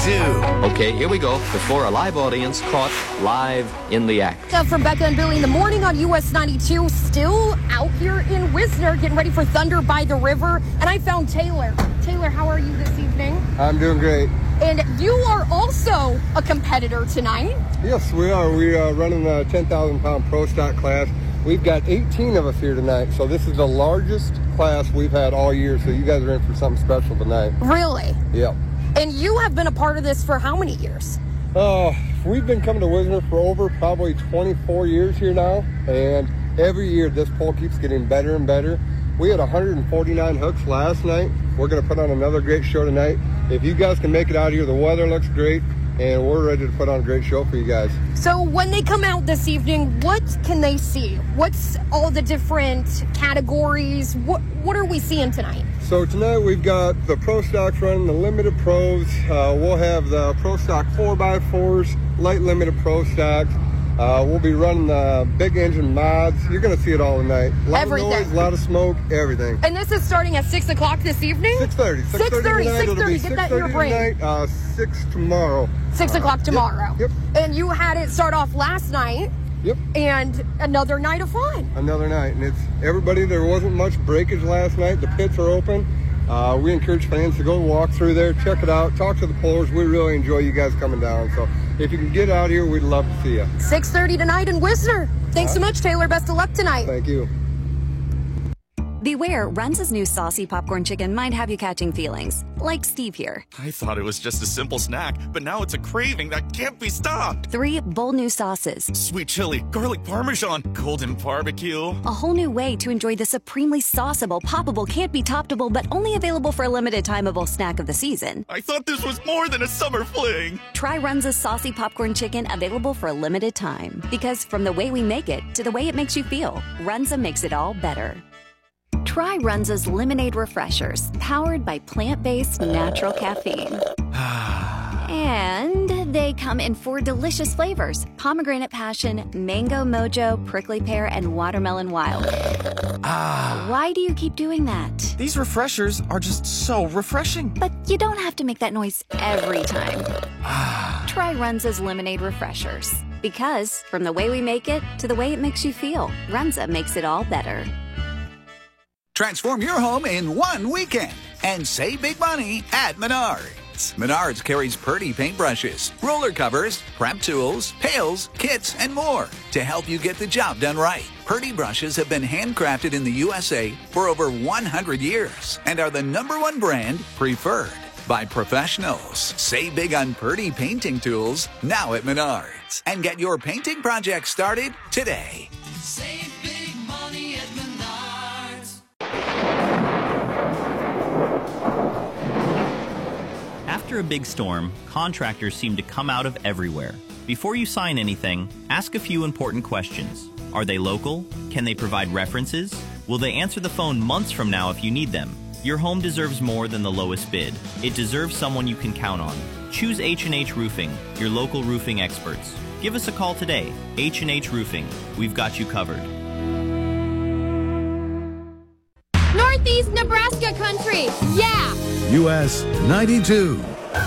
Okay, here we go. Before a live audience caught live in the act. From Becca and Billy in the morning on US 92, still out here in Wisner, getting ready for Thunder by the River. And I found Taylor. Taylor, how are you this evening? I'm doing great. And you are also a competitor tonight. Yes, we are. We are running the 10,000-pound pro stock class. We've got 18 of us here tonight, so this is the largest class we've had all year, so you guys are in for something special tonight. Really? Yep. And you have been a part of this for how many years? We've been coming to Wisner for over probably 24 years here now, and every year this pole keeps getting better and better. We had 149 hooks last night. We're going to put on another great show tonight. If you guys can make it out here, the weather looks great, and we're ready to put on a great show for you guys. So when they come out this evening, what can they see? What's all the different categories? What are we seeing tonight? So tonight we've got the pro stocks running, the limited pros. We'll have the pro stock 4x4s, light limited pro stocks. We'll be running the big engine mods. You're going to see it all tonight. A lot Everything. of noise, a lot of smoke, everything. And this is starting at 6 o'clock this evening? 6:30. 6:30. Get that in your brain. Tonight, 6 tomorrow. 6 o'clock tomorrow. Yep. And you had it start off last night. Yep. And another night of fun. Another night. And it's everybody, there wasn't much breakage last night. The pits are open. We encourage fans to go walk through there, check it out, talk to the pullers. We really enjoy you guys coming down. So if you can get out here, we'd love to see you. 6:30 tonight in Wisner. Thanks so much, Taylor. Best of luck tonight. Thank you. Beware, Runza's new saucy popcorn chicken might have you catching feelings, like Steve here. I thought it was just a simple snack, but now it's a craving that can't be stopped. 3 bold new sauces. Sweet chili, garlic parmesan, golden barbecue. A whole new way to enjoy the supremely sauceable, poppable, can't be toppable, but only available for a limited timeable snack of the season. I thought this was more than a summer fling. Try Runza's saucy popcorn chicken, available for a limited time. Because from the way we make it to the way it makes you feel, Runza makes it all better. Try Runza's Lemonade Refreshers, powered by plant-based natural caffeine. And they come in 4 delicious flavors: pomegranate passion, mango mojo, prickly pear, and watermelon wild. Why do you keep doing that? These refreshers are just so refreshing. But you don't have to make that noise every time. Try Runza's Lemonade Refreshers. Because from the way we make it to the way it makes you feel, Runza makes it all better. Transform your home in one weekend and save big money at Menards. Menards carries Purdy paintbrushes, roller covers, prep tools, pails, kits, and more to help you get the job done right. Purdy brushes have been handcrafted in the USA for over 100 years and are the #1 brand preferred by professionals. Save big on Purdy painting tools now at Menards and get your painting project started today. Save big money at Menards. After a big storm, contractors seem to come out of everywhere. Before you sign anything, ask a few important questions. Are they local? Can they provide references? Will they answer the phone months from now if you need them? Your home deserves more than the lowest bid. It deserves someone you can count on. Choose H&H Roofing, your local roofing experts. Give us a call today. H&H Roofing. We've got you covered. Northeast Nebraska country. Yeah. US 92.